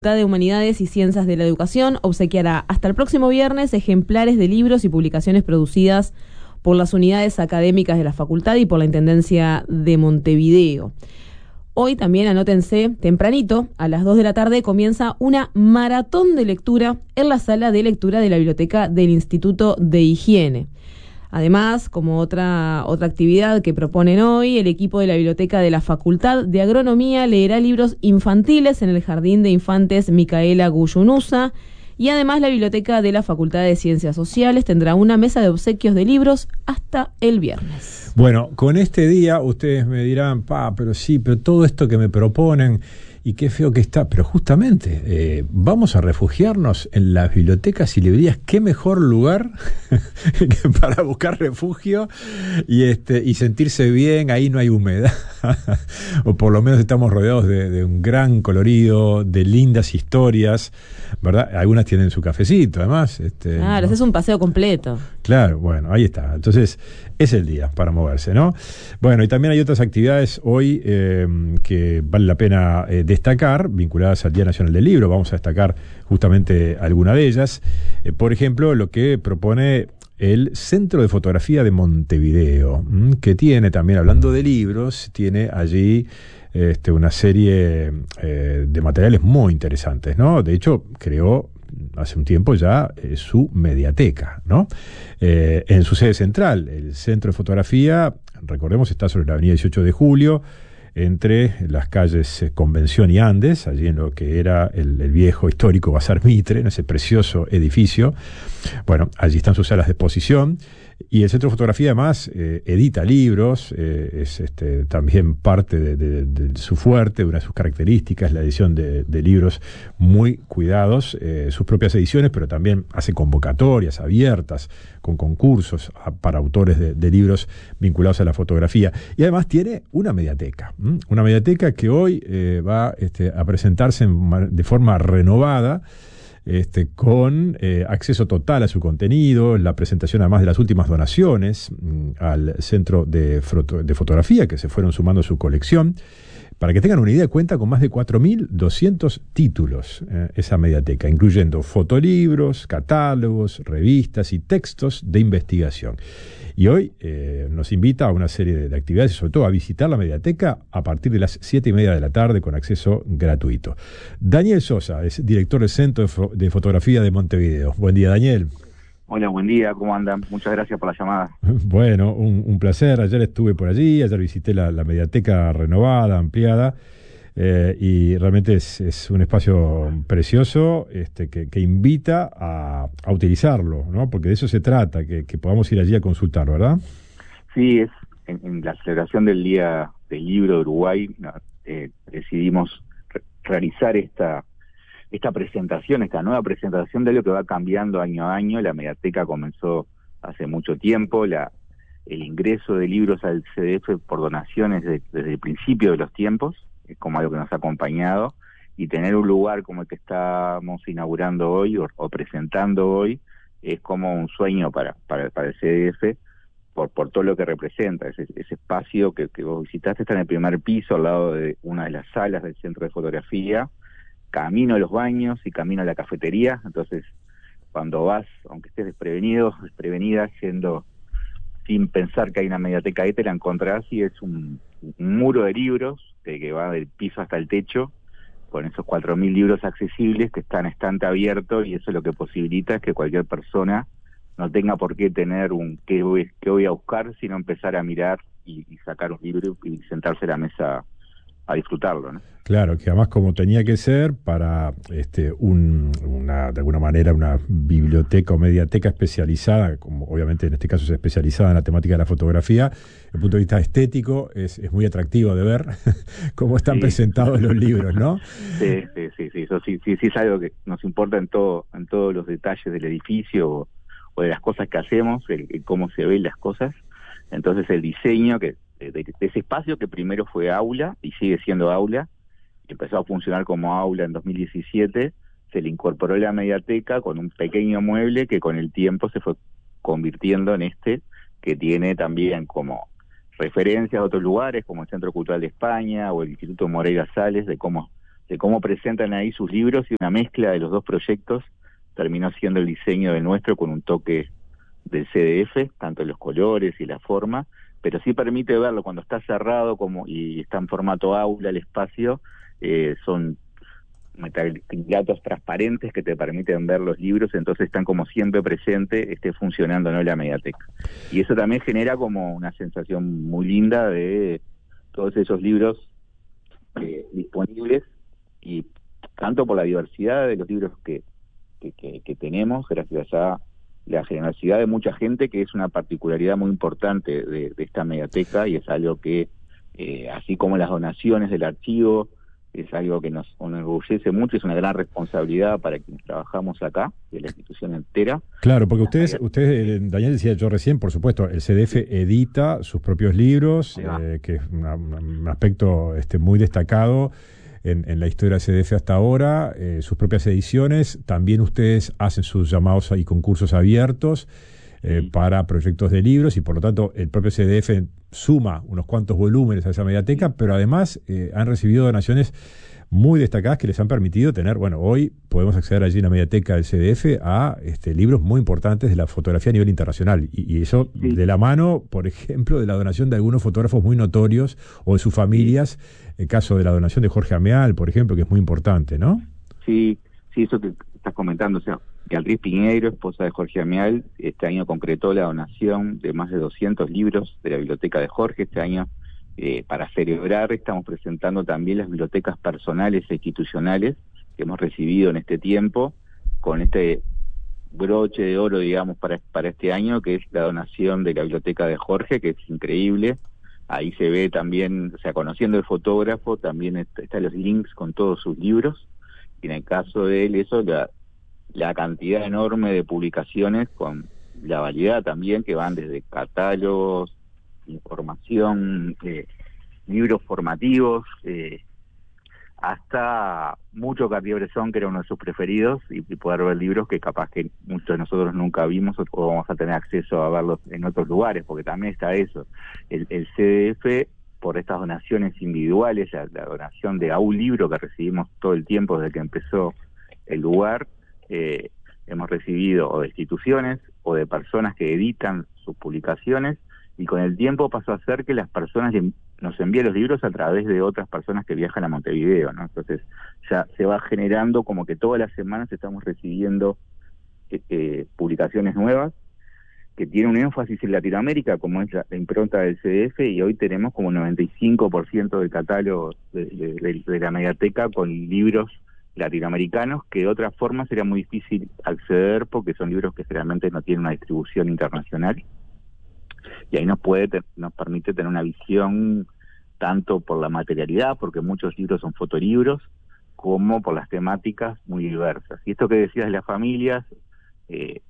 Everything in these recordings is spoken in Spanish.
Facultad de Humanidades y Ciencias de la Educación obsequiará hasta el próximo viernes ejemplares de libros y publicaciones producidas por las unidades académicas de la facultad y por la Intendencia de Montevideo. Hoy también, anótense, tempranito, a las 2 de la tarde, comienza una maratón de lectura en la sala de lectura de la biblioteca del Instituto de Higiene. Además, como otra actividad que proponen hoy, el equipo de la Biblioteca de la Facultad de Agronomía leerá libros infantiles en el Jardín de Infantes Micaela Guyunusa, y además la Biblioteca de la Facultad de Ciencias Sociales tendrá una mesa de obsequios de libros hasta el viernes. Bueno, con este día ustedes me dirán, pero todo esto que me proponen y qué feo que está, pero justamente vamos a refugiarnos en las bibliotecas y librerías. Qué mejor lugar que para buscar refugio y sentirse bien. Ahí no hay humedad o por lo menos estamos rodeados de un gran colorido, de lindas historias, ¿verdad? Algunas tienen su cafecito, además. Claro, ¿no? Es un paseo completo. Claro, bueno, ahí está. Entonces, es el día para moverse, ¿no? Bueno, y también hay otras actividades hoy que vale la pena destacar, vinculadas al Día Nacional del Libro. Vamos a destacar justamente alguna de ellas. Por ejemplo, lo que propone el Centro de Fotografía de Montevideo, que tiene también, hablando de libros, tiene allí una serie de materiales muy interesantes, ¿no? De hecho, creó hace un tiempo ya su mediateca, ¿no? En su sede central, el Centro de Fotografía, recordemos, está sobre la avenida 18 de Julio, entre las calles Convención y Andes, allí en lo que era el viejo histórico Bazar Mitre, en ese precioso edificio. Bueno, allí están sus salas de exposición. Y el Centro de Fotografía, además, edita libros, es también parte de su fuerte, una de sus características, la edición de libros muy cuidados, sus propias ediciones, pero también hace convocatorias abiertas con concursos para autores de libros vinculados a la fotografía. Y además tiene una mediateca que hoy va a presentarse de forma renovada, con acceso total a su contenido, la presentación además de las últimas donaciones al Centro de Fotografía que se fueron sumando a su colección. Para que tengan una idea, cuenta con más de 4.200 títulos esa mediateca, incluyendo fotolibros, catálogos, revistas y textos de investigación. Y hoy nos invita a una serie de actividades y sobre todo a visitar la mediateca a partir de las 7:30 de la tarde con acceso gratuito. Daniel Sosa es director del Centro de Fotografía de Montevideo. Buen día, Daniel. Hola, buen día, ¿cómo andan? Muchas gracias por la llamada. Bueno, un placer. Ayer estuve por allí, ayer visité la mediateca renovada, ampliada, y realmente es un espacio precioso que invita a utilizarlo, ¿no? Porque de eso se trata, que podamos ir allí a consultar, ¿verdad? Sí, es en la celebración del Día del Libro de Uruguay, decidimos realizar esta presentación, esta nueva presentación de lo que va cambiando año a año. La mediateca comenzó hace mucho tiempo, el ingreso de libros al CDF por donaciones desde el principio de los tiempos, es como algo que nos ha acompañado, y tener un lugar como el que estamos inaugurando hoy o presentando hoy es como un sueño para el CDF por todo lo que representa. Ese espacio que vos visitaste está en el primer piso, al lado de una de las salas del Centro de Fotografía, camino a los baños y camino a la cafetería. Entonces, cuando vas, aunque estés desprevenida, yendo sin pensar que hay una mediateca ahí, te la encontrás y es un muro de libros que va del piso hasta el techo, con esos 4.000 libros accesibles que están a estante abierto, y eso lo que posibilita es que cualquier persona no tenga por qué tener qué voy a buscar, sino empezar a mirar y sacar un libro y sentarse a la mesa a disfrutarlo, ¿no? Claro, que además, como tenía que ser para de alguna manera una biblioteca o mediateca especializada, como obviamente en este caso es especializada en la temática de la fotografía, desde el punto de vista estético es muy atractivo de ver cómo están presentados los libros, ¿no? Sí, eso sí es algo que nos importa en todos los detalles del edificio o de las cosas que hacemos, el cómo se ven las cosas. Entonces el diseño de ese espacio, que primero fue aula y sigue siendo aula, empezó a funcionar como aula en 2017, se le incorporó la mediateca con un pequeño mueble que con el tiempo se fue convirtiendo en que tiene también como referencias a otros lugares como el Centro Cultural de España o el Instituto Moreira Salles, de cómo de cómo presentan ahí sus libros, y una mezcla de los dos proyectos terminó siendo el diseño del nuestro con un toque del CDF, tanto en los colores y la forma, pero sí permite verlo cuando está cerrado y está en formato aula el espacio. Son metacrilatos transparentes que te permiten ver los libros, entonces están como siempre presentes, esté funcionando o no la mediateca. Y eso también genera como una sensación muy linda de todos esos libros disponibles, y tanto por la diversidad de los libros que tenemos, gracias a la generosidad de mucha gente, que es una particularidad muy importante de esta mediateca, y es algo que, así como las donaciones del archivo, es algo que nos enorgullece mucho, es una gran responsabilidad para quienes trabajamos acá, de la institución entera. Claro, porque ustedes, Daniel decía yo recién, por supuesto, el CDF edita sus propios libros, que es un aspecto muy destacado en la historia del CDF hasta ahora, sus propias ediciones. También ustedes hacen sus llamados y concursos abiertos para proyectos de libros, y por lo tanto el propio CDF suma unos cuantos volúmenes a esa mediateca, pero además han recibido donaciones muy destacadas que les han permitido tener, hoy podemos acceder allí en la mediateca del CDF a libros muy importantes de la fotografía a nivel internacional, y eso de la mano, por ejemplo, de la donación de algunos fotógrafos muy notorios o de sus familias, el caso de la donación de Jorge Ameal, por ejemplo, que es muy importante, ¿no? Sí, eso que estás comentando, o sea, Beatriz Piñeiro, esposa de Jorge Ameal, este año concretó la donación de más de 200 libros de la biblioteca de Jorge. Este año, para celebrar, estamos presentando también las bibliotecas personales e institucionales que hemos recibido en este tiempo, con este broche de oro, digamos, para este año, que es la donación de la biblioteca de Jorge, que es increíble. Ahí se ve también, o sea, conociendo el fotógrafo, también están los links con todos sus libros, y en el caso de él, eso, la cantidad enorme de publicaciones, con la variedad también, que van desde catálogos, información, libros formativos, hasta mucho Cartier-Bresson, que era uno de sus preferidos, y poder ver libros que capaz que muchos de nosotros nunca vimos o vamos a tener acceso a verlos en otros lugares, porque también está eso. El CDF, por estas donaciones individuales, la donación de a un libro que recibimos todo el tiempo desde que empezó el lugar, hemos recibido o de instituciones o de personas que editan sus publicaciones, y con el tiempo pasó a ser que las personas nos envían los libros a través de otras personas que viajan a Montevideo, ¿no? Entonces ya se va generando como que todas las semanas estamos recibiendo publicaciones nuevas que tienen un énfasis en Latinoamérica, como es la impronta del CDF, y hoy tenemos como 95% del catálogo de la mediateca con libros latinoamericanos, que de otra forma sería muy difícil acceder, porque son libros que generalmente no tienen una distribución internacional, y ahí nos permite tener una visión tanto por la materialidad, porque muchos libros son fotolibros, como por las temáticas muy diversas. Y esto que decías de las familias y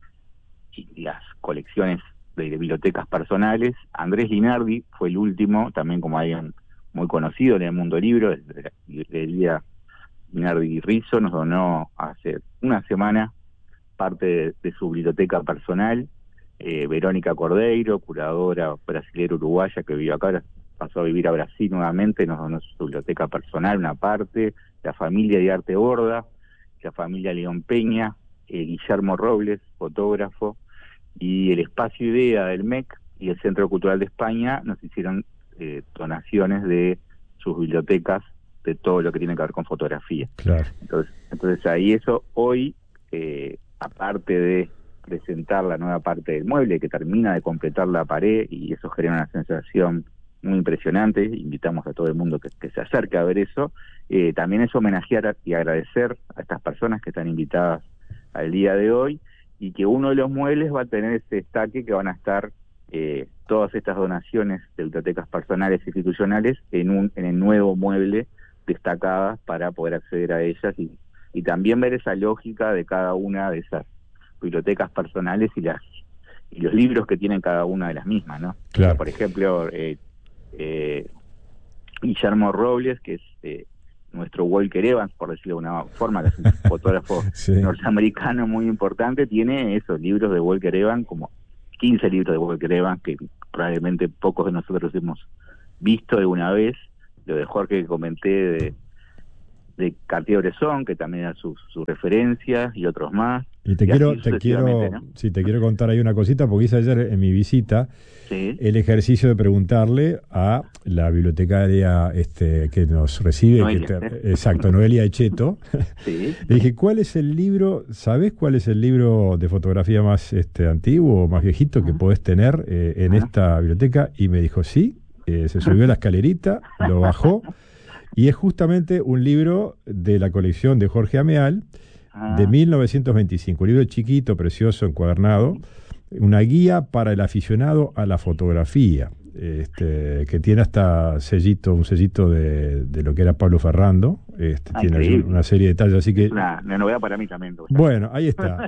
las colecciones de bibliotecas personales, Andrés Linardi fue el último, también como alguien muy conocido en el mundo del libro, de la librería Linardi Rizzo, nos donó hace una semana parte de su biblioteca personal. Verónica Cordeiro, curadora brasilera uruguaya que vive acá, ahora pasó a vivir a Brasil nuevamente, nos donó su biblioteca personal una parte. La familia de Arte Borda, la familia León Peña, Guillermo Robles, fotógrafo, y el Espacio Idea del MEC y el Centro Cultural de España nos hicieron donaciones de sus bibliotecas, de todo lo que tiene que ver con fotografía. Claro. Entonces ahí eso hoy, aparte de presentar la nueva parte del mueble que termina de completar la pared, y eso genera una sensación muy impresionante, invitamos a todo el mundo que se acerque a ver eso, también es homenajear y agradecer a estas personas que están invitadas al día de hoy, y que uno de los muebles va a tener ese destaque que van a estar todas estas donaciones de bibliotecas personales e institucionales en el nuevo mueble, destacadas para poder acceder a ellas, y también ver esa lógica de cada una de esas bibliotecas personales y los libros que tienen cada una de las mismas, ¿no? Claro. Por ejemplo, Guillermo Robles, que es nuestro Walker Evans, por decirlo de una forma, que es un fotógrafo sí, norteamericano muy importante, tiene esos libros de Walker Evans, como 15 libros de Walker Evans, que probablemente pocos de nosotros hemos visto de una vez. Lo de Jorge que comenté de de Cartier-Bresson, que también era su referencia, y otros más. Y te quiero contar ahí una cosita, porque hice ayer en mi visita el ejercicio de preguntarle a la bibliotecaria que nos recibe, exacto, Noelia Echeto. Le dije, ¿cuál es el libro, sabés cuál es el libro de fotografía más antiguo o más viejito que podés tener en esta biblioteca? Y me dijo, sí, se subió a la escalerita, lo bajó, y es justamente un libro de la colección de Jorge Ameal, de 1925, un libro chiquito, precioso, encuadernado, una guía para el aficionado a la fotografía, que tiene hasta un sellito de lo que era Pablo Ferrando, tiene una serie de detalles, así que... Una novedad para mí también. Bueno, ahí está.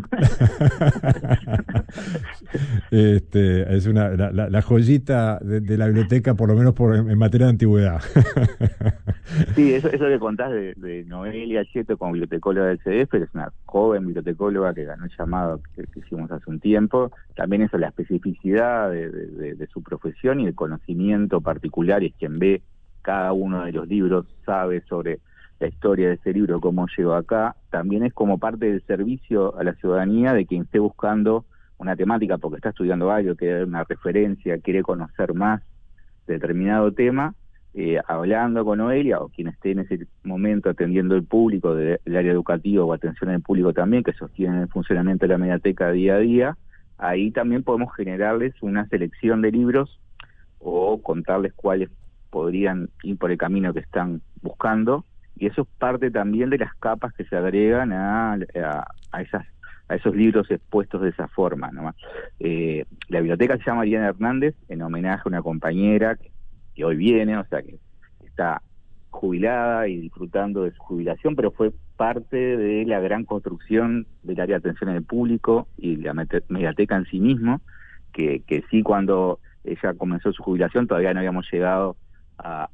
Es la joyita de la biblioteca, por lo menos en materia de antigüedad. Sí, eso que contás de Noelia Cheto como bibliotecóloga del CDF, es una joven bibliotecóloga que ganó el llamado que hicimos hace un tiempo. También eso, la especificidad de su profesión y el conocimiento particular, y es quien ve cada uno de los libros, sabe sobre la historia de ese libro, cómo llegó acá. También es como parte del servicio a la ciudadanía de quien esté buscando una temática porque está estudiando algo, quiere dar una referencia, quiere conocer más de determinado tema, hablando con Noelia, o quien esté en ese momento atendiendo el público del área educativa o atención al público también, que sostiene el funcionamiento de la mediateca día a día. Ahí también podemos generarles una selección de libros o contarles cuáles podrían ir por el camino que están buscando, y eso es parte también de las capas que se agregan a esos libros expuestos de esa forma, ¿no? La biblioteca se llama Diana Hernández, en homenaje a una compañera que hoy viene, o sea que está jubilada y disfrutando de su jubilación, pero fue parte de la gran construcción del área de atención al público y la mediateca en sí mismo, que sí, cuando ella comenzó su jubilación todavía no habíamos llegado a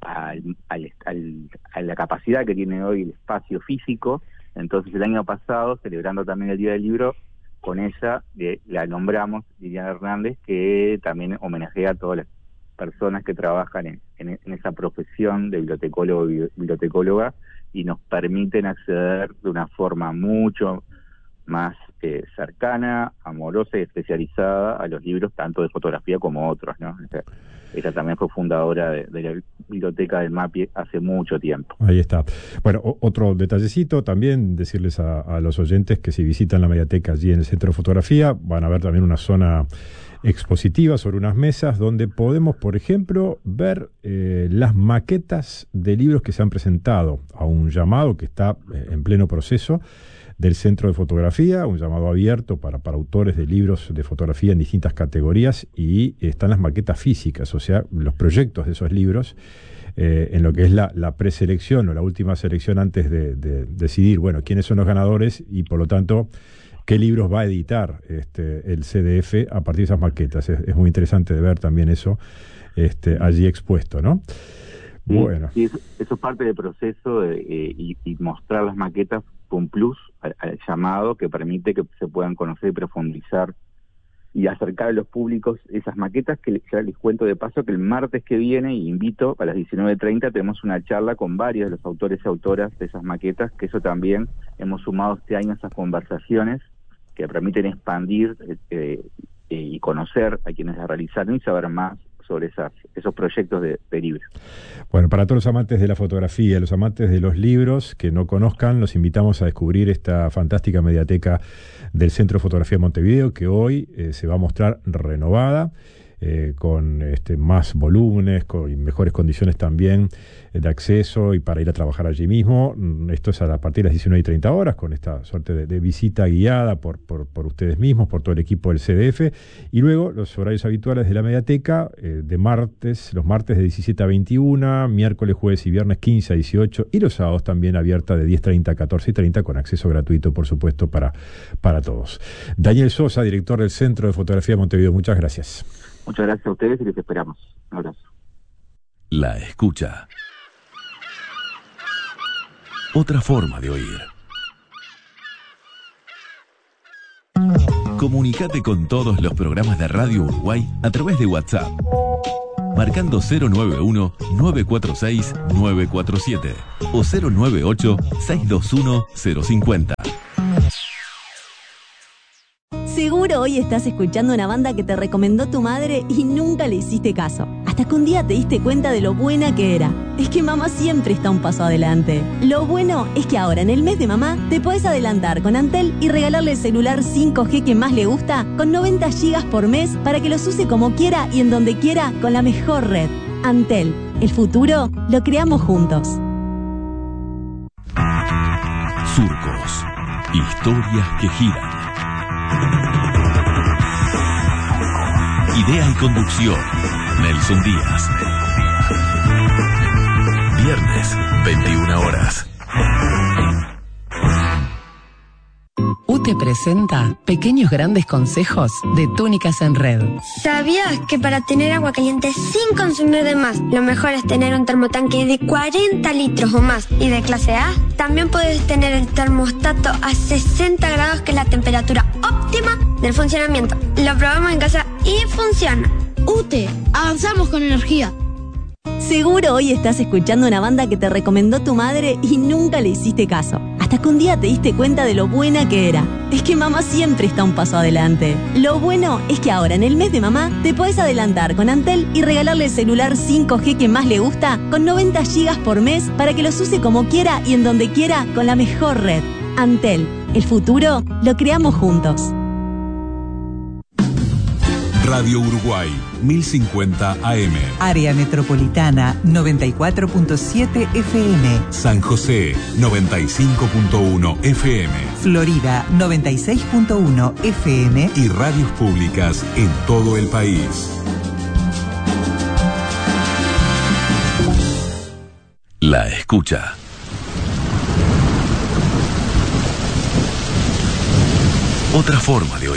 la capacidad que tiene hoy el espacio físico. Entonces el año pasado, celebrando también el Día del Libro, con ella la nombramos Liliana Hernández, que también homenajea a todas las personas que trabajan en esa profesión de bibliotecólogo y bibliotecóloga, y nos permiten acceder de una forma mucho más cercana, amorosa y especializada a los libros, tanto de fotografía como otros, ¿no? Ella también fue fundadora de la biblioteca del MAPI hace mucho tiempo. Ahí está. Bueno, otro detallecito también, decirles a los oyentes que si visitan la mediateca allí en el Centro de Fotografía, van a ver también una zona expositiva sobre unas mesas donde podemos, por ejemplo, ver las maquetas de libros que se han presentado a un llamado que está en pleno proceso del Centro de Fotografía, un llamado abierto para autores de libros de fotografía en distintas categorías, y están las maquetas físicas, o sea, los proyectos de esos libros, en lo que es la preselección o la última selección antes de decidir, bueno, quiénes son los ganadores y, por lo tanto, qué libros va a editar el CDF a partir de esas maquetas. Es muy interesante de ver también eso allí expuesto, ¿no? Sí, bueno. Sí, eso es parte del proceso y mostrar las maquetas fue un plus al llamado que permite que se puedan conocer y profundizar y acercar a los públicos esas maquetas, que ya les cuento de paso que el martes que viene, y invito, a las 19:30 tenemos una charla con varios de los autores y autoras de esas maquetas, que eso también hemos sumado este año, esas conversaciones que permiten expandir y conocer a quienes la realizaron y saber más sobre esos proyectos de libros. Bueno, para todos los amantes de la fotografía, los amantes de los libros que no conozcan, los invitamos a descubrir esta fantástica mediateca del Centro de Fotografía de Montevideo, que hoy se va a mostrar renovada, con más volúmenes, con mejores condiciones también de acceso y para ir a trabajar allí mismo. Esto es a partir de las 19:30 con esta suerte de visita guiada por ustedes mismos, por todo el equipo del CDF, y luego los horarios habituales de la mediateca, los martes de 17 a 21, miércoles, jueves y viernes 15 a 18, y los sábados también abierta de 10:30 a 14:30 con acceso gratuito, por supuesto, para todos. Daniel Sosa, director del Centro de Fotografía de Montevideo, muchas gracias. Muchas gracias a ustedes y les esperamos. Un abrazo. La escucha. Otra forma de oír. Comunicate con todos los programas de Radio Uruguay a través de WhatsApp. marcando 091-946-947 o 098-621-050. Seguro hoy estás escuchando una banda que te recomendó tu madre y nunca le hiciste caso. Hasta que un día te diste cuenta de lo buena que era. Es que mamá siempre está un paso adelante. Lo bueno es que ahora en el mes de mamá te podés adelantar con Antel y regalarle el celular 5G que más le gusta con 90 GB por mes para que los use como quiera y en donde quiera con la mejor red. Antel, el futuro lo creamos juntos. Surcos. Historias que giran. Idea y conducción, Nelson Díaz. Viernes, 21 horas. UTE presenta Pequeños Grandes Consejos de Túnicas en Red. ¿Sabías que para tener agua caliente sin consumir de más, lo mejor es tener un termotanque de 40 litros o más y de clase A? También puedes tener el termostato a 60 grados, que es la temperatura óptima del funcionamiento. Lo probamos en casa y funciona. UTE, avanzamos con energía. Seguro hoy estás escuchando una banda que te recomendó tu madre y nunca le hiciste caso. Hasta que un día te diste cuenta de lo buena que era. Es que mamá siempre está un paso adelante. Lo bueno es que ahora en el mes de mamá te podés adelantar con Antel y regalarle el celular 5G que más le gusta con 90 GB por mes para que los use como quiera y en donde quiera con la mejor red. Antel, el futuro lo creamos juntos. Radio Uruguay, 1050 AM. Área Metropolitana, 94.7 FM. San José, 95.1 FM. Florida, 96.1 FM. Y radios públicas en todo el país. La escucha. Otra forma de oír.